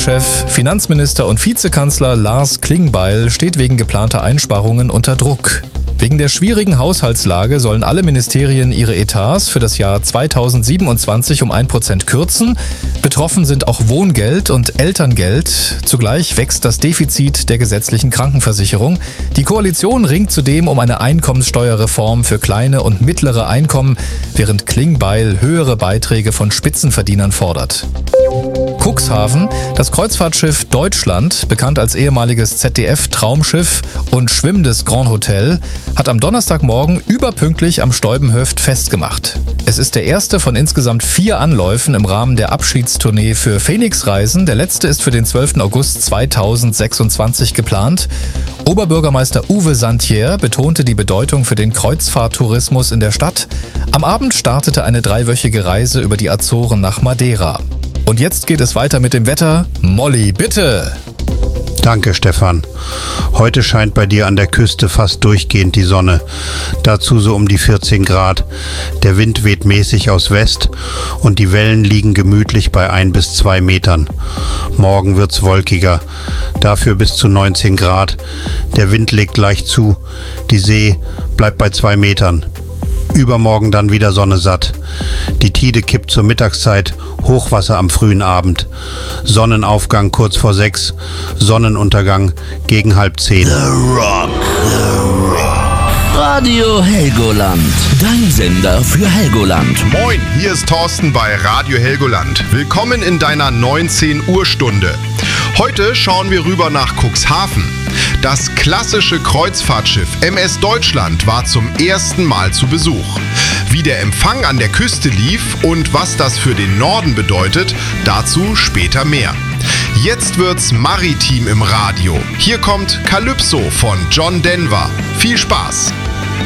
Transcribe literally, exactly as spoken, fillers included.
Regierungschef, Finanzminister und Vizekanzler Lars Klingbeil steht wegen geplanter Einsparungen unter Druck. Wegen der schwierigen Haushaltslage sollen alle Ministerien ihre Etats für das Jahr zweitausendsiebenundzwanzig um ein Prozent kürzen. Betroffen sind auch Wohngeld und Elterngeld. Zugleich wächst das Defizit der gesetzlichen Krankenversicherung. Die Koalition ringt zudem um eine Einkommenssteuerreform für kleine und mittlere Einkommen, während Klingbeil höhere Beiträge von Spitzenverdienern fordert. Cuxhaven, das Kreuzfahrtschiff Deutschland, bekannt als ehemaliges Z D F-Traumschiff und schwimmendes Grand Hotel, hat am Donnerstagmorgen überpünktlich am Steubenhöft festgemacht. Es ist der erste von insgesamt vier Anläufen im Rahmen der Abschiedstournee für Phoenix-Reisen. Der letzte ist für den zwölften August zweitausendsechsundzwanzig geplant. Oberbürgermeister Uwe Santier betonte die Bedeutung für den Kreuzfahrttourismus in der Stadt. Am Abend startete eine dreiwöchige Reise über die Azoren nach Madeira. Und jetzt geht es weiter mit dem Wetter. Molly, bitte! Danke, Stefan. Heute scheint bei dir an der Küste fast durchgehend die Sonne. Dazu so um die vierzehn Grad. Der Wind weht mäßig aus West und die Wellen liegen gemütlich bei ein bis zwei Metern. Morgen wird's wolkiger. Dafür bis zu neunzehn Grad. Der Wind legt leicht zu. Die See bleibt bei zwei Metern. Übermorgen dann wieder Sonne satt. Die Tide kippt zur Mittagszeit, Hochwasser am frühen Abend. Sonnenaufgang kurz vor sechs, Sonnenuntergang gegen halb zehn. The Rock, The Rock. Radio Helgoland, dein Sender für Helgoland. Moin, hier ist Thorsten bei Radio Helgoland. Willkommen in deiner neunzehn Uhr Stunde. Heute schauen wir rüber nach Cuxhaven. Das klassische Kreuzfahrtschiff M S Deutschland war zum ersten Mal zu Besuch. Wie der Empfang an der Küste lief und was das für den Norden bedeutet, dazu später mehr. Jetzt wird's maritim im Radio. Hier kommt Calypso von John Denver. Viel Spaß!